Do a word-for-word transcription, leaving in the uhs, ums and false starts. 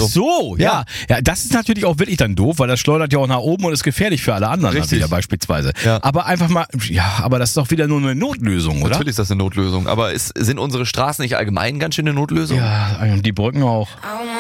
so. Ach so, ja. Ja. ja. Das ist natürlich auch wirklich dann doof, weil das schleudert ja auch nach oben und ist gefährlich für alle anderen dann Richtig. wieder beispielsweise. Ja. Aber einfach mal, ja, aber das ist doch wieder nur eine Notlösung, oder? Natürlich ist das eine Notlösung, aber ist, sind unsere Straßen nicht allgemein ganz schön eine Notlösung? Ja, und die Brücken auch.